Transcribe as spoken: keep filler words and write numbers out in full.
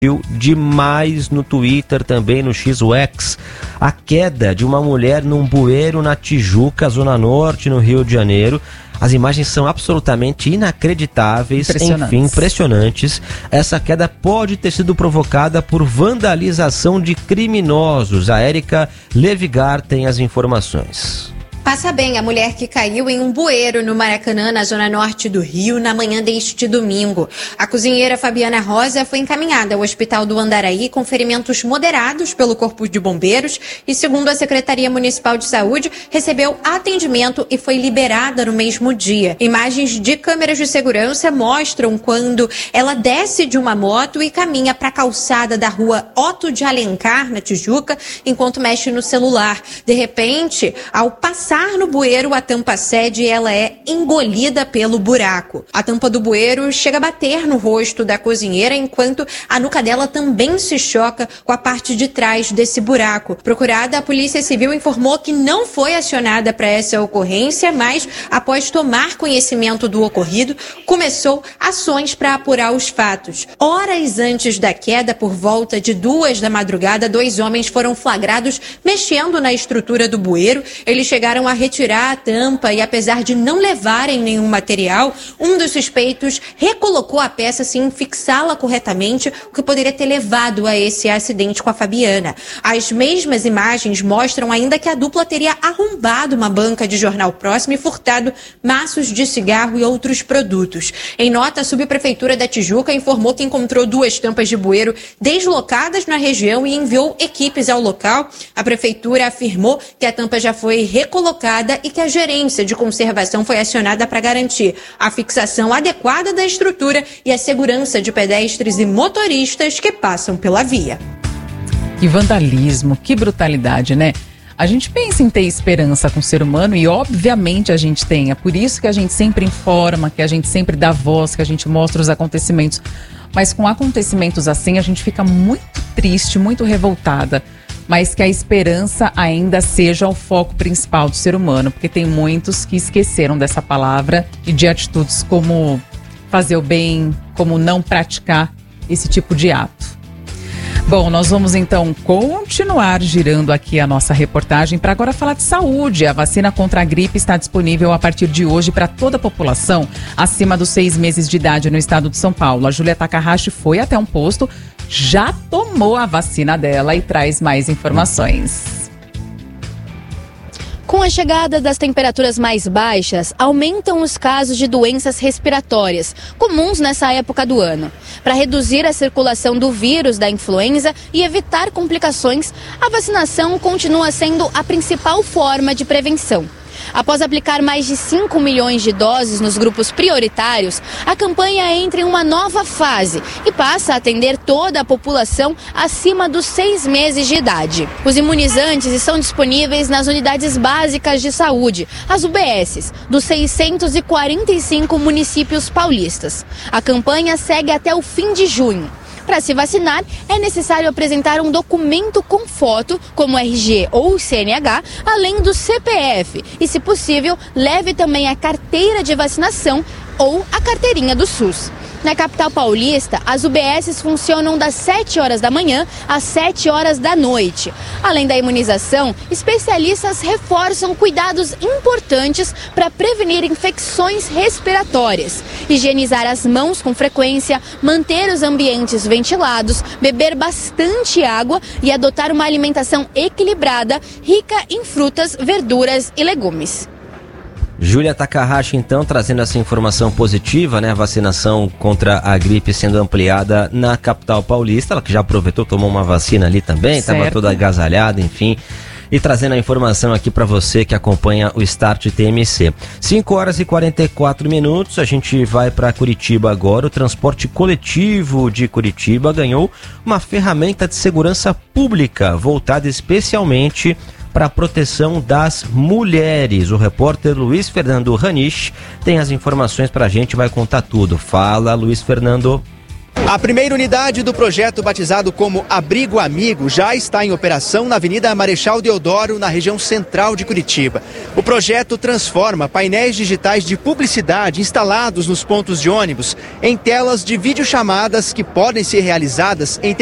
demais no Twitter, também no X-Wax, a queda de uma mulher num bueiro na Tijuca, Zona Norte, no Rio de Janeiro. As imagens são absolutamente inacreditáveis, enfim, impressionantes. Essa queda pode ter sido provocada por vandalização de criminosos. A Érica Levigar tem as informações. Passa bem a mulher que caiu em um bueiro no Maracanã, na zona norte do Rio, na manhã deste domingo. A cozinheira Fabiana Rosa foi encaminhada ao Hospital do Andaraí com ferimentos moderados pelo Corpo de Bombeiros e, segundo a Secretaria Municipal de Saúde, recebeu atendimento e foi liberada no mesmo dia. Imagens de câmeras de segurança mostram quando ela desce de uma moto e caminha para a calçada da rua Otto de Alencar, na Tijuca, enquanto mexe no celular. De repente, ao passar no bueiro, a tampa cede e ela é engolida pelo buraco. A tampa do bueiro chega a bater no rosto da cozinheira, enquanto a nuca dela também se choca com a parte de trás desse buraco. Procurada, a Polícia Civil informou que não foi acionada para essa ocorrência, mas, após tomar conhecimento do ocorrido, começou ações para apurar os fatos. Horas antes da queda, por volta de duas da madrugada, dois homens foram flagrados mexendo na estrutura do bueiro. Eles chegaram a retirar a tampa e, apesar de não levarem nenhum material, um dos suspeitos recolocou a peça sem fixá-la corretamente, o que poderia ter levado a esse acidente com a Fabiana. As mesmas imagens mostram ainda que a dupla teria arrombado uma banca de jornal próximo e furtado maços de cigarro e outros produtos. Em nota, a subprefeitura da Tijuca informou que encontrou duas tampas de bueiro deslocadas na região e enviou equipes ao local. A prefeitura afirmou que a tampa já foi recolocada e que a gerência de conservação foi acionada para garantir a fixação adequada da estrutura e a segurança de pedestres e motoristas que passam pela via. Que vandalismo, que brutalidade, né? A gente pensa em ter esperança com o ser humano e obviamente a gente tem. É por isso que a gente sempre informa, que a gente sempre dá voz, que a gente mostra os acontecimentos. Mas com acontecimentos assim a gente fica muito triste, muito revoltada. Mas que a esperança ainda seja o foco principal do ser humano, porque tem muitos que esqueceram dessa palavra e de atitudes como fazer o bem, como não praticar esse tipo de ato. Bom, nós vamos então continuar girando aqui a nossa reportagem para agora falar de saúde. A vacina contra a gripe está disponível a partir de hoje para toda a população acima dos seis meses de idade no estado de São Paulo. A Júlia Takahashi foi até um posto, já tomou a vacina dela e traz mais informações. Com a chegada das temperaturas mais baixas, aumentam os casos de doenças respiratórias, comuns nessa época do ano. Para reduzir a circulação do vírus da influenza e evitar complicações, a vacinação continua sendo a principal forma de prevenção. Após aplicar mais de cinco milhões de doses nos grupos prioritários, a campanha entra em uma nova fase e passa a atender toda a população acima dos seis meses de idade. Os imunizantes estão disponíveis nas unidades básicas de saúde, as U B Ss, dos seiscentos e quarenta e cinco municípios paulistas. A campanha segue até o fim de junho. Para se vacinar, é necessário apresentar um documento com foto, como R G ou C N H, além do C P F. E, se possível, leve também a carteira de vacinação ou a carteirinha do SUS. Na capital paulista, as U B Ss funcionam das sete horas da manhã às sete horas da noite. Além da imunização, especialistas reforçam cuidados importantes para prevenir infecções respiratórias. Higienizar as mãos com frequência, manter os ambientes ventilados, beber bastante água e adotar uma alimentação equilibrada, rica em frutas, verduras e legumes. Júlia Takahashi, então, trazendo essa informação positiva, né? A vacinação contra a gripe sendo ampliada na capital paulista. Ela que já aproveitou, tomou uma vacina ali também, estava toda agasalhada, enfim. E trazendo a informação aqui para você que acompanha o Start T M C. cinco horas e quarenta e quatro minutos, a gente vai para Curitiba agora. O transporte coletivo de Curitiba ganhou uma ferramenta de segurança pública voltada especialmente para a proteção das mulheres. O repórter Luiz Fernando Ranish tem as informações para a gente, vai contar tudo. Fala, Luiz Fernando. A primeira unidade do projeto, batizado como Abrigo Amigo, já está em operação na Avenida Marechal Deodoro, na região central de Curitiba. O projeto transforma painéis digitais de publicidade instalados nos pontos de ônibus em telas de videochamadas que podem ser realizadas em